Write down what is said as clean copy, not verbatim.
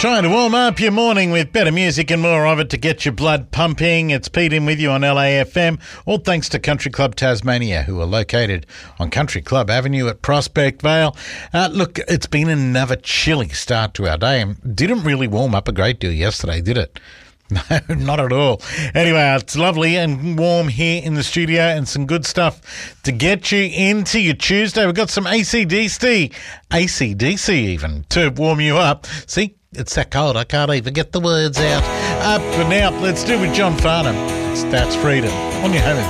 Trying to warm up your morning with better music and more of it to get your blood pumping. It's Pete in with you on LAFM, all thanks to Country Club Tasmania, who are located on Country Club Avenue at Prospect Vale. Look, it's been another chilly start to our day and didn't really warm up a great deal yesterday, did it? No, not at all. Anyway, it's lovely and warm here in the studio and some good stuff to get you into your Tuesday. We've got some AC/DC even, to warm you up. See? It's that cold, I can't even get the words out. But now, let's do with John Farnham. That's Freedom on your home.